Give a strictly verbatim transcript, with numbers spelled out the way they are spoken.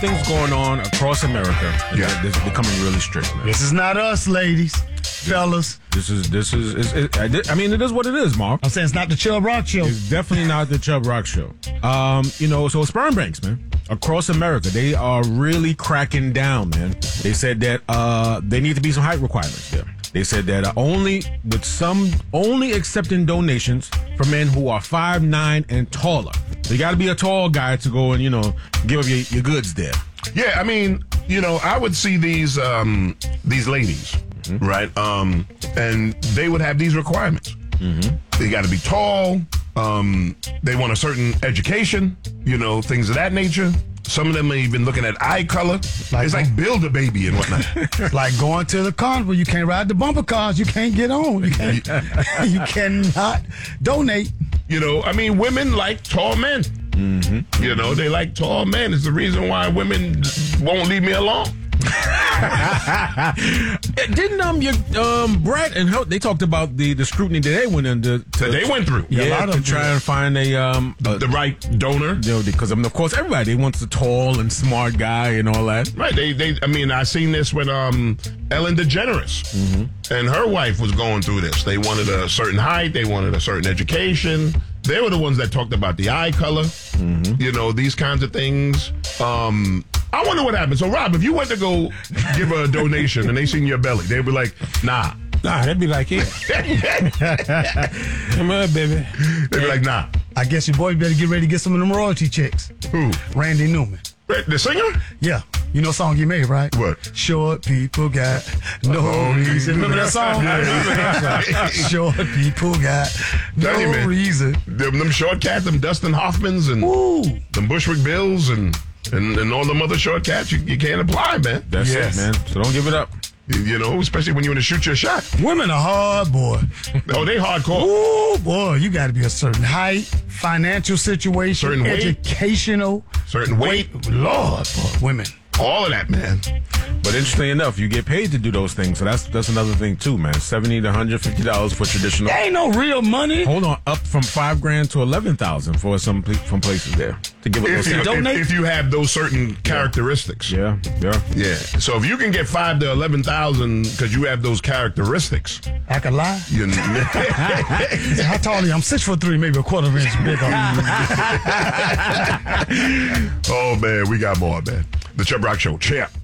things going on across America. Yeah. This is becoming really strict, man. This is not us, ladies, fellas. This is, this is, is it, I mean, it is what it is, Mark. I'm saying it's not the Chubb Rock Show. It's definitely not the Chubb Rock Show. Um, you know, so sperm banks, man, across America, they are really cracking down, man. They said that uh, they need to be some height requirements there. They said that uh, only with some only accepting donations for men who are five nine and taller. So you got to be a tall guy to go and, you know, give up your, your goods there. Yeah, I mean, you know, I would see these um, these ladies, mm-hmm. right? Um, and they would have these requirements. Mm-hmm. They got to be tall. Um, they want a certain education, you know, things of that nature. Some of them are even looking at eye color. Like, it's like build a baby and whatnot. Like going to the carnival. You can't ride the bumper cars. You can't get on. You, can't, you cannot donate. You know, I mean, women like tall men. Mm-hmm. You know, they like tall men. It's the reason why women won't leave me alone. Didn't um your um Brett and her, they talked about the, the scrutiny that they went into to, they went through yeah, yeah a lot to of try and find a um the, a, the right donor, you know, because I mean, of course everybody wants a tall and smart guy and all that, right? They they I mean I seen this with um Ellen DeGeneres mm-hmm. and her wife was going through this. They wanted a certain height, they wanted a certain education. They were the ones that talked about the eye color, mm-hmm. you know, these kinds of things. Um, I wonder what happened. So, Rob, if you went to go give a donation and they seen your belly, they'd be like, nah. Nah, they'd be like, yeah. Come on, baby. They'd be like, nah. I guess your boy better get ready to get some of them royalty checks. Who? Randy Newman. The singer? Yeah. You know a song he made, right? What? Short people got no oh, reason. Remember that song? Yeah. Short people got no you, man, reason. Them, them short cats, them Dustin Hoffmans and Ooh. them Bushwick Bills and, and, and all them other short cats, you, you can't apply, man. That's yes. it, man. So don't give it up. You know, especially when you want to shoot your shot. Women are hard, boy. Oh, they hardcore. Ooh, boy, you got to be a certain height, financial situation, certain weight, educational, certain weight. Lord, boy, women. All of that, man. But interestingly enough, you get paid to do those things, so that's that's another thing too, man. Seventy to one hundred fifty dollars for traditional. That ain't no real money. Hold on, up from five grand to eleven thousand for some from places there to give if those you, donate. If, if you have those certain characteristics, yeah, yeah, yeah. So if you can get five to eleven thousand because you have those characteristics, I can lie. You know. How tall are you? I'm six foot three, maybe a quarter of an inch bigger. Oh man, we got more, man. The Chubb Rock Show, champ.